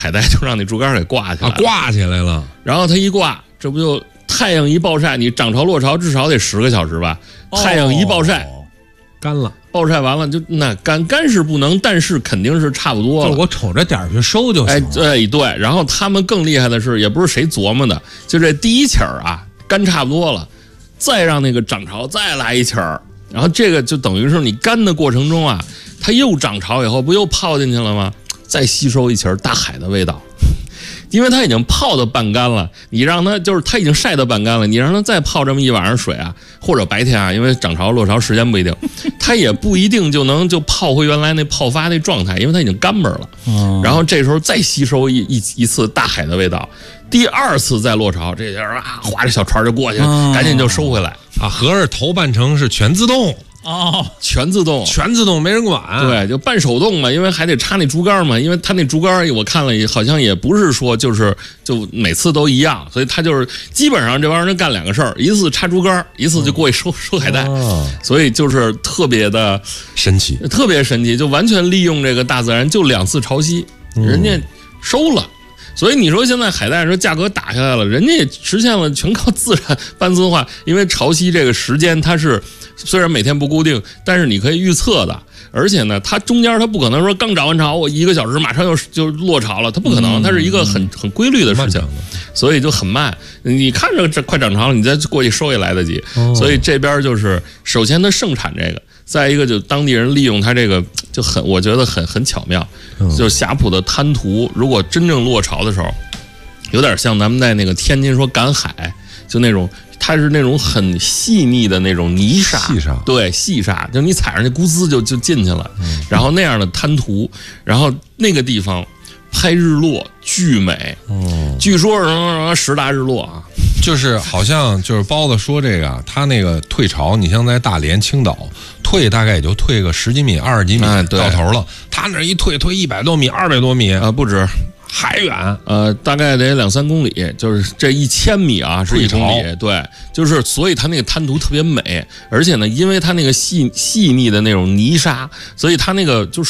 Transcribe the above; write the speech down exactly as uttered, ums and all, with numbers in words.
海带就让那竹竿给挂起来了， 啊，挂起来了。 然后它一挂，这不就太阳一暴晒，你涨潮落潮至少得十个小时吧？太阳一暴晒， 哦、 干了， 暴晒完了就那干干是不能，但是肯定是差不多了。 就我瞅着点儿去收就行了。 哎，对对。然后他们更厉害的是，也不是谁琢磨的，就这第一起儿啊，干差不多了，再让那个涨潮再来一起儿，然后这个就等于是你干的过程中啊，它又涨潮以后不又泡进去了吗？再吸收一起儿大海的味道。因为它已经泡的半干了，你让它就是它已经晒的半干了，你让它再泡这么一晚上水啊，或者白天啊，因为涨潮落潮时间不一定，它也不一定就能就泡回原来那泡发那状态，因为它已经干巴了。 嗯、 然后这时候再吸收一一一次大海的味道，第二次再落潮，这人啊划着小船就过去了，嗯、赶紧就收回来啊。合着头半程是全自动。 哦， 全自动， 全自动，没人管。 对，就半手动嘛，因为还得插那竹竿嘛，因为他那竹竿我看了，好像也不是说就是就每次都一样，所以他就是基本上这帮人干两个事儿，一次插竹竿，一次就过去收收海带， 哦、 所以就是特别的神奇， 特别神奇，就完全利用这个大自然，就两次潮汐，人家收了。嗯，所以你说现在海带说价格打下来了，人家也实现了全靠自然半自动化，因为潮汐这个时间它是虽然每天不固定，但是你可以预测的，而且呢，它中间它不可能说刚涨完潮，我一个小时马上又就落潮了，它不可能，它是一个很很规律的事情，所以就很慢。你看着这快涨潮了，你再过去收也来得及。所以这边就是首先它盛产这个。再一个，就当地人利用它这个就很，我觉得很很巧妙。就霞浦的滩涂，如果真正落潮的时候，有点像咱们在那个天津说赶海，就那种它是那种很细腻的那种泥沙， 细沙， 对，细沙，就你踩上去咕滋就就进去了。然后那样的滩涂，然后那个地方拍日落巨美。哦，据说是什么十大日落啊。 就是好像就是包子说这个，他那个退潮，你像在大连、青岛退大概也就退个十几米、二十几米到头了，他那一退退一百多米、二百多米啊，不止， 还远， 呃，大概得两三公里，就是这一千米啊是一公里，对，就是所以它那个滩涂特别美，而且呢，因为它那个细细腻的那种泥沙，所以它那个就